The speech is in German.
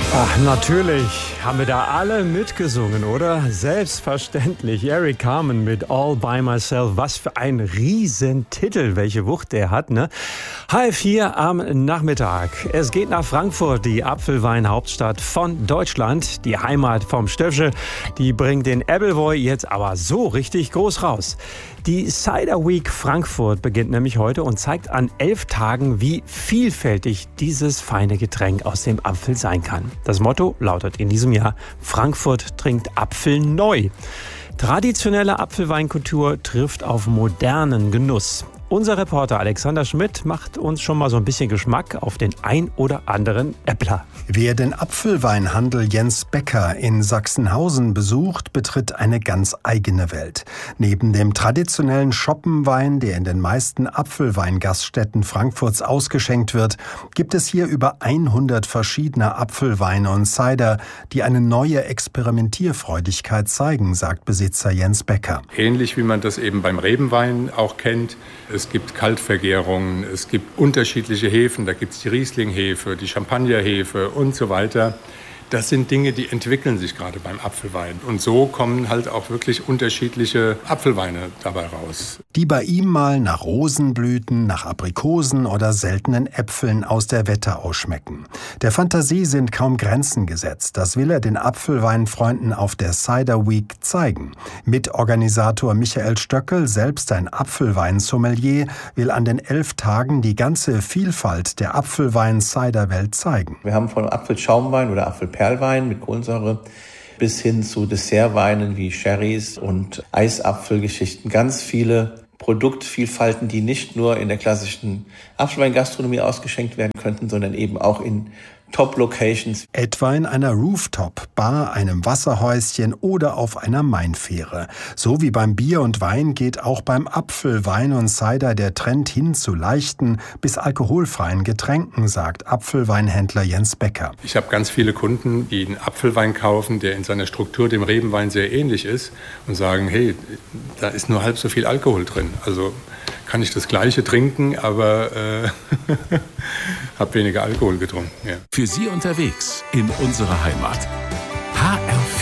Ach, natürlich haben wir da alle mitgesungen, oder? Selbstverständlich. Eric Carmen mit All By Myself. Was für ein Riesentitel, welche Wucht der hat, ne? Halb 4 am Nachmittag. Es geht nach Frankfurt, die Apfelweinhauptstadt von Deutschland. Die Heimat vom Stöffel, die bringt den Appleboy jetzt aber so richtig groß raus. Die Cider Week Frankfurt beginnt nämlich heute und zeigt an 11 Tagen, wie vielfältig dieses feine Getränk aus dem Apfel sein kann. Das Motto lautet in diesem Jahr: Frankfurt trinkt Apfel neu. Traditionelle Apfelweinkultur trifft auf modernen Genuss. Unser Reporter Alexander Schmidt macht uns schon mal so ein bisschen Geschmack auf den ein oder anderen Äppler. Wer den Apfelweinhandel Jens Becker in Sachsenhausen besucht, betritt eine ganz eigene Welt. Neben dem traditionellen Schoppenwein, der in den meisten Apfelweingaststätten Frankfurts ausgeschenkt wird, gibt es hier über 100 verschiedene Apfelweine und Cider, die eine neue Experimentierfreudigkeit zeigen, sagt Besitzer Jens Becker. Ähnlich wie man das eben beim Rebenwein auch kennt. Es gibt Kaltvergärungen, es gibt unterschiedliche Hefen, da gibt es die Riesling-Hefe, die Champagner-Hefe und so weiter. Das sind Dinge, die entwickeln sich gerade beim Apfelwein. Und so kommen halt auch wirklich unterschiedliche Apfelweine dabei raus. Die bei ihm mal nach Rosenblüten, nach Aprikosen oder seltenen Äpfeln aus der Wetterau schmecken. Der Fantasie sind kaum Grenzen gesetzt. Das will er den Apfelweinfreunden auf der Cider Week zeigen. Mitorganisator Michael Stöckel, selbst ein Apfelweinsommelier, will an den 11 Tagen die ganze Vielfalt der Apfelwein-Cider-Welt zeigen. Wir haben von Apfelschaumwein oder Apfelperlwein mit Kohlensäure bis hin zu Dessertweinen wie Sherrys und Eisapfelgeschichten. Ganz viele Produktvielfalten, die nicht nur in der klassischen Apfelweingastronomie ausgeschenkt werden könnten, sondern eben auch in Top-Locations. Etwa in einer Rooftop-Bar, einem Wasserhäuschen oder auf einer Mainfähre. So wie beim Bier und Wein geht auch beim Apfel, Wein und Cider der Trend hin zu leichten bis alkoholfreien Getränken, sagt Apfelweinhändler Jens Becker. Ich habe ganz viele Kunden, die einen Apfelwein kaufen, der in seiner Struktur dem Rebenwein sehr ähnlich ist und sagen, hey, da ist nur halb so viel Alkohol drin. Also kann ich das Gleiche trinken, aber habe weniger Alkohol getrunken. Ja. Für Sie unterwegs in unserer Heimat.